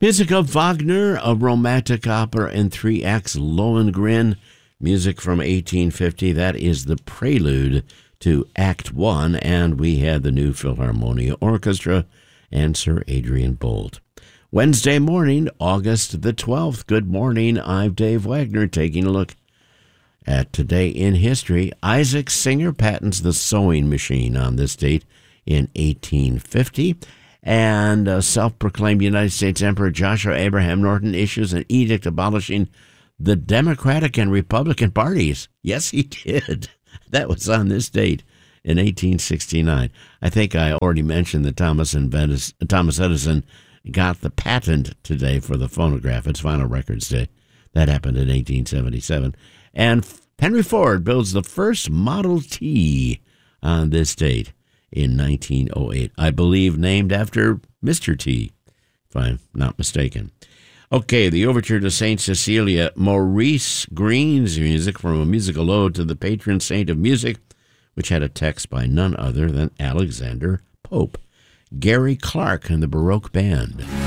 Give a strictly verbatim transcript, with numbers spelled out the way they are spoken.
Music of Wagner, a romantic opera in three acts, Lohengrin. Music from eighteen fifty, that is the prelude to Act One, and we had the New Philharmonia Orchestra and Sir Adrian Bolt. Wednesday morning, August the twelfth. Good morning, I'm Dave Wagner, taking a look at Today in History. Isaac Singer patents the sewing machine on this date in eighteen fifty. And uh, self-proclaimed United States Emperor Joshua Abraham Norton issues an edict abolishing the Democratic and Republican parties. Yes, he did. That was on this date in eighteen sixty-nine. I think I already mentioned that Thomas, Inventis, Thomas Edison got the patent today for the phonograph. It's final records day. That happened in eighteen seventy-seven. And Henry Ford builds the first Model T on this date in nineteen oh eight. I believe named after Mister T, if I'm not mistaken. Okay, the overture to Saint Cecilia, Maurice Green's music from a musical ode to the patron saint of music, which had a text by none other than Alexander Pope. Gary Clark and the Baroque Band.